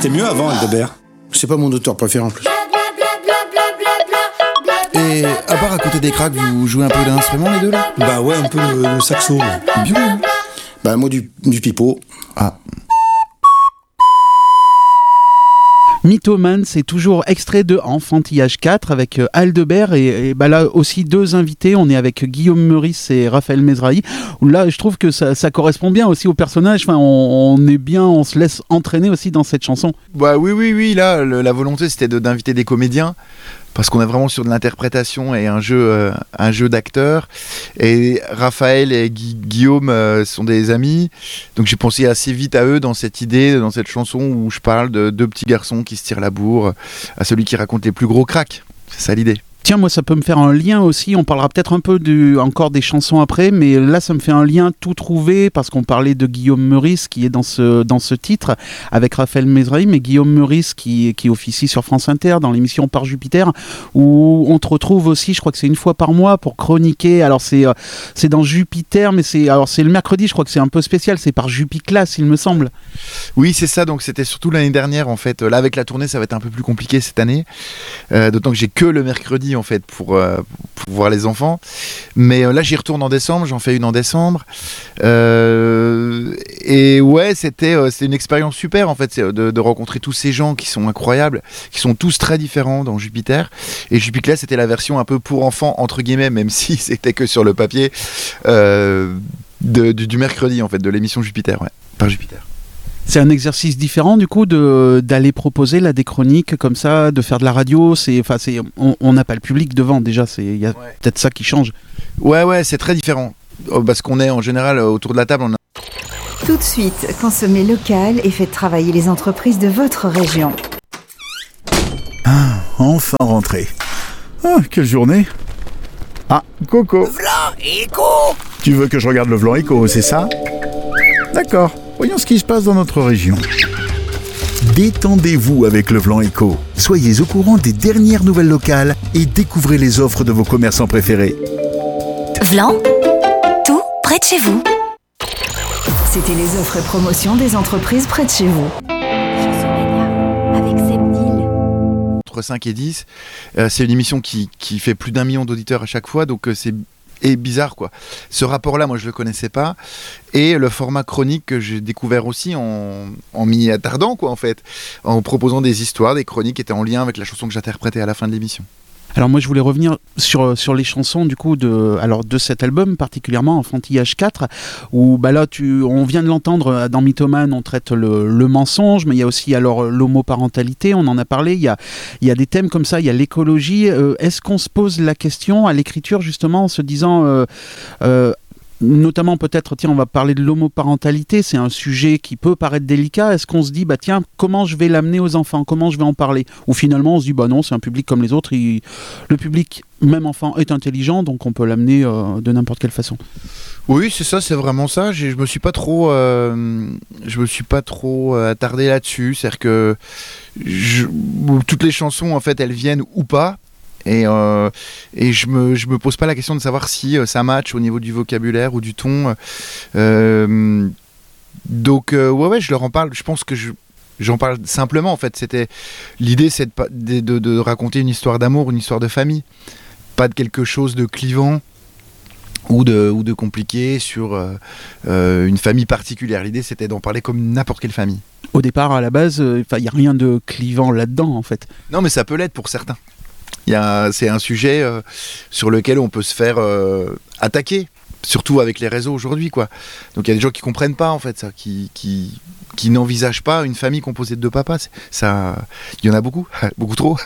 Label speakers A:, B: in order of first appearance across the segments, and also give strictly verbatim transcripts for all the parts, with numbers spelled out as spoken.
A: C'était mieux avant, Aldebert.
B: C'est pas mon auteur préféré en plus. Et à part raconter des cracks, vous jouez un peu d'instrument les deux là?
A: Bah ouais, un peu le, le saxo.
B: Bien. Bah moi du, du pipeau. Ah.
C: Mythomane, c'est toujours extrait de Enfantillage quatre avec Aldebert et, et bah là aussi deux invités. On est avec Guillaume Meurice et Raphaël Mesrahi. Là, je trouve que ça, ça correspond bien aussi au personnage. Enfin, on, on est bien, on se laisse entraîner aussi dans cette chanson.
D: Bah oui, oui, oui. Là, le, la volonté, c'était de, d'inviter des comédiens. Parce qu'on est vraiment sur de l'interprétation et un jeu, euh, un jeu d'acteurs. Et Raphaël et Gu- Guillaume euh, sont des amis. Donc j'ai pensé assez vite à eux dans cette idée, dans cette chanson où je parle de deux petits garçons qui se tirent la bourre à celui qui raconte les plus gros cracks. C'est ça l'idée.
C: Tiens, moi, ça peut me faire un lien aussi. On parlera peut-être un peu du, encore des chansons après, mais là, ça me fait un lien tout trouvé parce qu'on parlait de Guillaume Meurice qui est dans ce, dans ce titre avec Raphaël Mesrahi, mais Guillaume Meurice qui, qui officie sur France Inter dans l'émission Par Jupiter où on te retrouve aussi, je crois que c'est une fois par mois pour chroniquer. Alors, c'est, c'est dans Jupiter, mais c'est, alors, c'est le mercredi, je crois que c'est un peu spécial. C'est par Jupiclass, il me semble.
D: Oui, c'est ça. Donc, c'était surtout l'année dernière, en fait. Là, avec la tournée, ça va être un peu plus compliqué cette année. Euh, d'autant que j'ai que le mercredi, en fait, pour, euh, pour voir les enfants. Mais euh, là, j'y retourne en décembre, j'en fais une en décembre. Euh, et ouais, c'était, euh, c'était une expérience super, en fait, c'est de, de rencontrer tous ces gens qui sont incroyables, qui sont tous très différents dans Jupiter. Et Jupiter, c'était la version un peu pour enfants, entre guillemets, même si c'était que sur le papier, euh, de, du, du mercredi, en fait, de l'émission Jupiter, ouais, Par Jupiter.
C: C'est un exercice différent du coup de, d'aller proposer là, des chroniques comme ça, de faire de la radio. C'est, enfin, c'est, on n'a pas le public devant déjà, il y a ouais. peut-être ça qui change.
D: Ouais, ouais, c'est très différent. Parce qu'on est en général autour de la table. On a...
E: Tout de suite, consommez local et faites travailler les entreprises de votre région.
F: Ah, enfin rentré. Ah, quelle journée. Ah, Coco.
G: Vlan Éco.
F: Tu veux que je regarde le Vlan Éco, c'est ça? D'accord. Voyons ce qui se passe dans notre région. Détendez-vous avec le Vlan Éco. Soyez au courant des dernières nouvelles locales et découvrez les offres de vos commerçants préférés.
H: Vlan, tout près de chez vous.
E: C'était les offres et promotions des entreprises près de chez vous.
H: Avec Zepdil.
D: Entre cinq et dix, euh, c'est une émission qui, qui fait plus d'un million d'auditeurs à chaque fois, donc euh, c'est et bizarre quoi. Ce rapport-là, moi je le connaissais pas, et le format chronique que j'ai découvert aussi en, en m'y attardant quoi en fait, en proposant des histoires, des chroniques qui étaient en lien avec la chanson que j'interprétais à la fin de l'émission.
C: Alors moi je voulais revenir sur, sur les chansons du coup de, alors de cet album particulièrement Enfantillage quatre où bah là tu, on vient de l'entendre dans Mythomane, on traite le, le mensonge, mais il y a aussi alors l'homoparentalité, on en a parlé, il y a, il y a des thèmes comme ça, il y a l'écologie. Euh, est-ce qu'on se pose la question à l'écriture justement en se disant euh, euh, notamment peut-être, tiens, on va parler de l'homoparentalité, c'est un sujet qui peut paraître délicat, est-ce qu'on se dit, bah tiens, comment je vais l'amener aux enfants, comment je vais en parler? Ou finalement on se dit, bah non, c'est un public comme les autres, il... le public, même enfant, est intelligent, donc on peut l'amener euh, de n'importe quelle façon.
D: Oui, c'est ça, c'est vraiment ça, J'ai, je me suis pas trop, euh, je me suis pas trop euh, attardé là-dessus, c'est-à-dire que je... toutes les chansons, en fait, elles viennent ou pas, Et, euh, et je me, je me pose pas la question de savoir si euh, ça match au niveau du vocabulaire ou du ton. Euh, donc, euh, ouais, ouais, je leur en parle. Je pense que je, j'en parle simplement, en fait. C'était, l'idée, c'est de, de, de raconter une histoire d'amour, une histoire de famille. Pas de quelque chose de clivant ou de, ou de compliqué sur euh, euh, une famille particulière. L'idée, c'était d'en parler comme n'importe quelle famille.
C: Au départ, à la base, il euh, n'y a rien de clivant là-dedans, en fait.
D: Non, mais ça peut l'être pour certains. Il y a, c'est un sujet euh, sur lequel on peut se faire euh, attaquer, surtout avec les réseaux aujourd'hui, quoi. Donc il y a des gens qui comprennent pas en fait ça, qui, qui, qui n'envisagent pas une famille composée de deux papas. C'est, ça, il y en a beaucoup, beaucoup trop.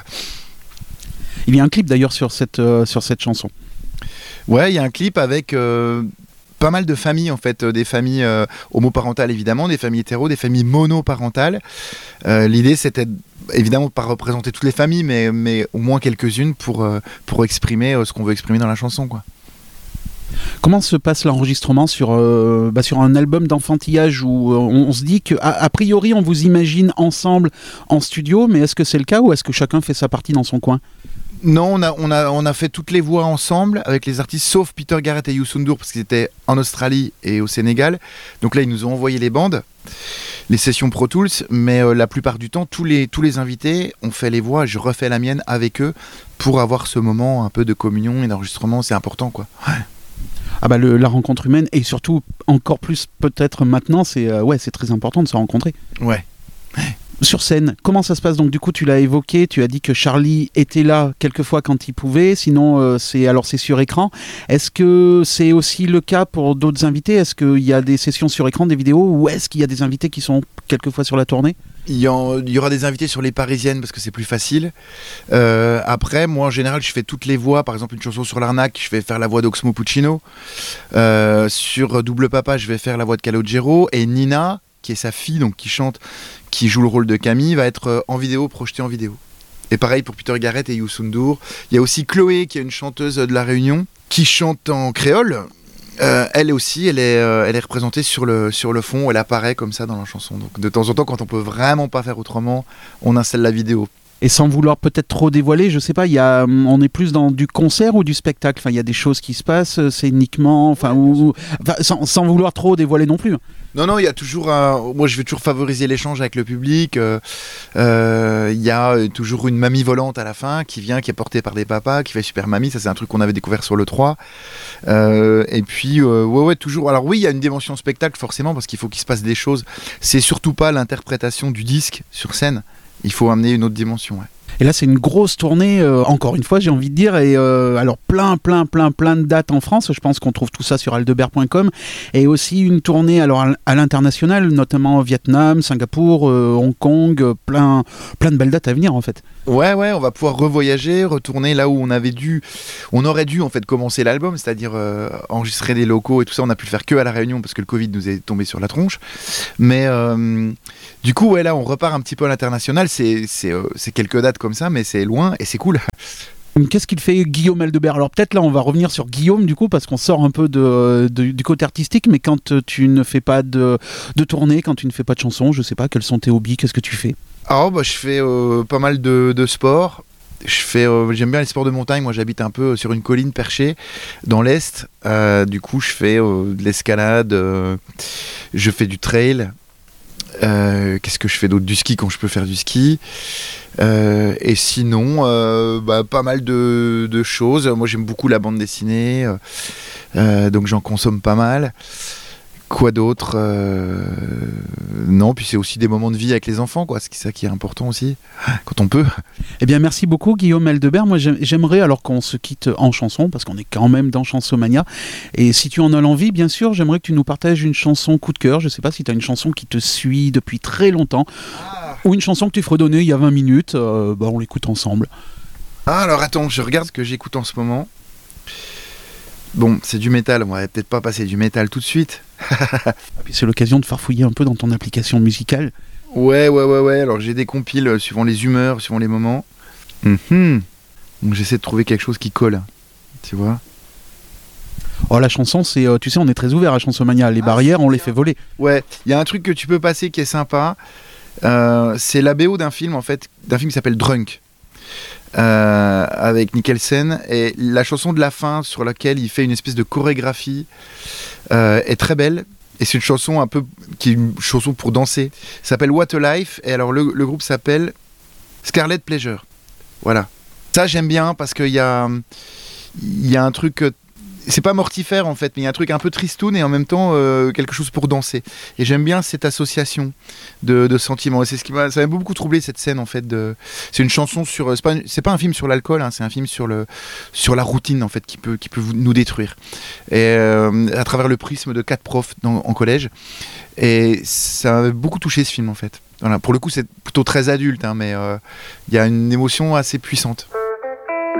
C: Il y a un clip d'ailleurs sur cette, euh, sur cette chanson.
D: Ouais, il y a un clip avec euh, pas mal de familles en fait, euh, des familles euh, homoparentales évidemment, des familles hétéros, des familles monoparentales. Euh, l'idée c'était évidemment pas représenter toutes les familles, mais, mais au moins quelques-unes pour, euh, pour exprimer euh, ce qu'on veut exprimer dans la chanson, quoi.
C: Comment se passe l'enregistrement sur, euh, bah sur un album d'enfantillage où euh, on, on se dit que a, a priori on vous imagine ensemble en studio, mais est-ce que c'est le cas ou est-ce que chacun fait sa partie dans son coin?
D: Non, on a, on, a, on a fait toutes les voix ensemble avec les artistes, sauf Peter Garrett et Youssou N'Dour, parce qu'ils étaient en Australie et au Sénégal. Donc là, ils nous ont envoyé les bandes, les sessions Pro Tools, mais euh, la plupart du temps, tous les, tous les invités ont fait les voix, je refais la mienne avec eux pour avoir ce moment un peu de communion et d'enregistrement, c'est important, quoi. Ouais.
C: Ah bah le, la rencontre humaine, et surtout encore plus peut-être maintenant, c'est euh, ouais, c'est très important de se rencontrer.
D: Ouais.
C: Sur scène, comment ça se passe? Donc du coup, tu l'as évoqué, tu as dit que Charlie était là quelquefois quand il pouvait, sinon euh, c'est alors c'est sur écran. Est-ce que c'est aussi le cas pour d'autres invités? Est-ce qu'il y a des sessions sur écran, des vidéos, ou est-ce qu'il y a des invités qui sont quelquefois sur la tournée?
D: Il y, en, il y aura des invités sur les parisiennes parce que c'est plus facile. Euh, après, moi en général, je fais toutes les voix. Par exemple, une chanson sur l'arnaque, je vais faire la voix d'Oxmo Puccino. Euh, sur Double Papa, je vais faire la voix de Calogero. Et Nina, qui est sa fille, donc qui chante, qui joue le rôle de Camille, va être en vidéo, projetée en vidéo. Et pareil pour Peter Garrett et Youssou N'Dour. Il y a aussi Chloé, qui est une chanteuse de La Réunion, qui chante en créole. Euh, elle aussi, elle est, euh, elle est représentée sur le, sur le fond, elle apparaît comme ça dans la chanson. Donc de temps en temps, quand on peut vraiment pas faire autrement, on installe la vidéo.
C: Et sans vouloir peut-être trop dévoiler, je sais pas, il y a, on est plus dans du concert ou du spectacle. Enfin, il y a des choses qui se passent, c'est uniquement, enfin, ou, enfin sans, sans vouloir trop dévoiler non plus.
D: Non, non, il y a toujours un... Moi, je vais toujours favoriser l'échange avec le public. Il euh, euh, y a toujours une mamie volante à la fin qui vient, qui est portée par des papas, qui fait Super Mamie. Ça, c'est un truc qu'on avait découvert sur le trois. Euh, et puis, euh, ouais, ouais, toujours... Alors oui, il y a une dimension spectacle, forcément, parce qu'il faut qu'il se passe des choses. C'est surtout pas l'interprétation du disque sur scène. Il faut amener une autre dimension, ouais.
C: Et là, c'est une grosse tournée, euh, encore une fois, j'ai envie de dire. Et euh, alors, plein, plein, plein, plein de dates en France. Je pense qu'on trouve tout ça sur aldebert point com. Et aussi une tournée alors, à l'international, notamment au Vietnam, Singapour, euh, Hong Kong. Euh, plein, plein de belles dates à venir, en fait.
D: Ouais, ouais, on va pouvoir revoyager, retourner là où on avait dû... On aurait dû, en fait, commencer l'album, c'est-à-dire euh, enregistrer des locaux et tout ça. On a pu le faire que à La Réunion parce que le Covid nous est tombé sur la tronche. Mais euh, du coup, ouais, là, on repart un petit peu à l'international. C'est, c'est, euh, c'est quelques dates comme ça, mais c'est loin et c'est cool.
C: Qu'est-ce qu'il fait Guillaume Aldebert? Alors peut-être là on va revenir sur Guillaume du coup parce qu'on sort un peu de, de, du côté artistique, mais quand tu ne fais pas de, de tournée, quand tu ne fais pas de chansons, je sais pas, quels sont tes hobbies, qu'est-ce que tu fais?
D: Alors bah, je fais euh, pas mal de, de sport. Je fais, euh, j'aime bien les sports de montagne. Moi j'habite un peu sur une colline perchée dans l'Est. Euh, du coup je fais euh, de l'escalade, euh, je fais du trail. Euh, qu'est-ce que je fais d'autre? Du ski quand je peux faire du ski. Euh, et sinon, euh, bah, pas mal de, de choses. Moi j'aime beaucoup la bande dessinée, euh, euh, donc j'en consomme pas mal. Quoi d'autre? euh, Non, puis c'est aussi des moments de vie avec les enfants, quoi. C'est ça qui est important aussi, quand on peut.
C: Eh bien, merci beaucoup, Guillaume Aldebert. Moi, j'aimerais, alors qu'on se quitte en chanson, parce qu'on est quand même dans Chansomania, et si tu en as l'envie, bien sûr, j'aimerais que tu nous partages une chanson coup de cœur. Je sais pas si tu as une chanson qui te suit depuis très longtemps, ah. ou une chanson que tu fredonnais il y a vingt minutes. Euh, bah, on l'écoute ensemble.
D: Ah, alors attends, je regarde ce que j'écoute en ce moment. Bon, c'est du métal, on va peut-être pas passer du métal tout de suite.
C: Puis c'est l'occasion de farfouiller un peu dans ton application musicale.
D: Ouais, ouais, ouais, ouais. Alors j'ai des compiles euh, suivant les humeurs, suivant les moments. Mm-hmm. Donc j'essaie de trouver quelque chose qui colle, tu vois.
C: Oh, la chanson, c'est, euh, tu sais, on est très ouvert à Chansomania. Les ah, barrières, on les fait voler.
D: Ouais, il y a un truc que tu peux passer qui est sympa. Euh, c'est la B O d'un film, en fait, d'un film qui s'appelle Drunk. Euh, avec Mikkelsen, et la chanson de la fin sur laquelle il fait une espèce de chorégraphie euh, est très belle, et c'est une chanson un peu qui est une chanson pour danser. Ça s'appelle What a Life, et alors le, le groupe s'appelle Scarlet Pleasure. Voilà, ça j'aime bien parce qu'il y a il y a un truc, c'est pas mortifère en fait, mais il y a un truc un peu tristoun et en même temps euh, quelque chose pour danser. Et j'aime bien cette association de, de sentiments. Et c'est ce qui m'a, ça m'a beaucoup troublé cette scène en fait. De, c'est une chanson sur, c'est pas, c'est pas un film sur l'alcool, hein, c'est un film sur le, sur la routine en fait qui peut, qui peut nous détruire. Et euh, à travers le prisme de quatre profs dans, en collège. Et ça m'a beaucoup touché ce film en fait. Voilà, pour le coup c'est plutôt très adulte, hein, mais il euh, y a une émotion assez puissante.